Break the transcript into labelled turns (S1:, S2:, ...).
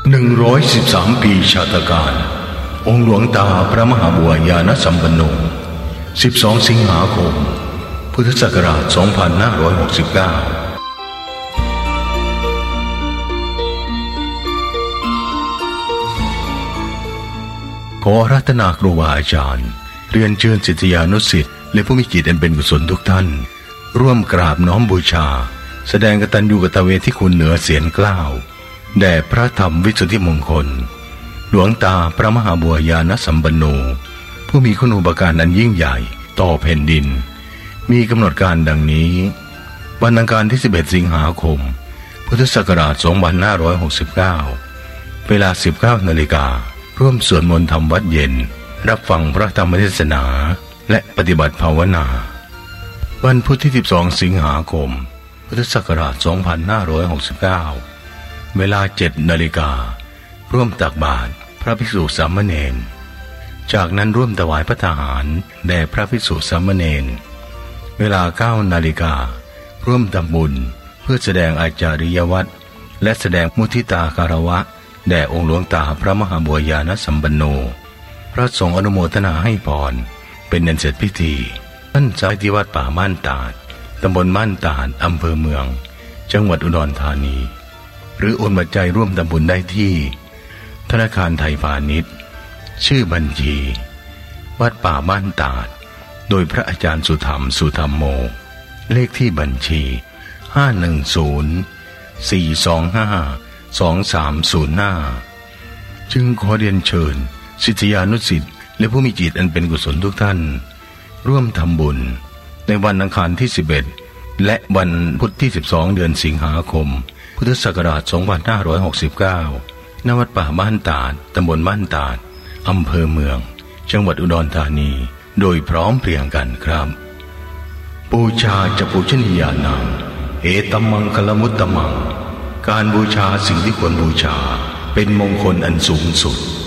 S1: 113 ปีชาตการองค์หลวงตาพระมหาบัวญาณสัมปันโน12 สิงหาคม พุทธศักราช 2569 ขออาราธนาครูบาอาจารย์เรียนเชิญศิษยานุศิษย์และผู้มีจิตอันเป็นกุศลทุกท่านร่วมกราบน้อมบูชาแสดงกตัญญูกตเวทีคุณเหนือเสียงกล้าวแด่พระธรรมวิสุทธิมงคลหลวงตาพระมหาบัวญาณสัมปันโนผู้มีคุณูปการอันยิ่งใหญ่ต่อแผ่นดินมีกำหนดการดังนี้วันอังคารที่ 11 สิงหาคม พุทธศักราช 2569 เวลา 19 นาฬิการ่วมสวดมนต์ธรรมวัดเย็นรับฟังพระธรรมเทศนาและปฏิบัติภาวนาวันพุธที่ 12 สิงหาคม พุทธศักราช 2569 เวลา 7 นาฬิการ่วมตักบาตรพระภิกษุสามเณรจากนั้นร่วมถวายพระทหารแด่พระภิกษุสามเณรเวลา 9 นาฬิการ่วมทำบุญเพื่อแสดงอาจาริยวัตรและแสดงมุทิตาคารวะแด่องค์หลวงตาพระมหาบัวญาณสัมปันโนพระสงฆ์อนุโมทนาให้พรเป็นอันเสร็จพิธีท่านสายที่วัดป่าม่านตาดตำบลม่านตาดอำเภอเมืองจังหวัดอุดรธานีหรือโอนปัจจัยร่วมทำบุญได้ที่ธนาคารไทยพาณิชย์ชื่อบัญชีวัดป่าม่านตาดโดยพระอาจารย์สุธรรมสุธรรมโมเลขที่บัญชี510-425-2305จึงขอเรียนเชิญศิษยานุศิษย์และผู้มีจิตอันเป็นกุศลทุกท่านร่วมทำบุญในวันอังคารที่ 11 และวันพุธที่ 12 เดือนสิงหาคม พุทธศักราช 2569 ณ วัดป่าม่านตาดตำบลม่านตาดอำเภอเมืองจังหวัดอุดรธานีโดยพร้อมเพรียงกันครับบูชาจะปูชนียานังเอตัมมังคลมุตตมังการบูชาสิ่งที่ควรบูชาเป็นมงคลอันสูงสุด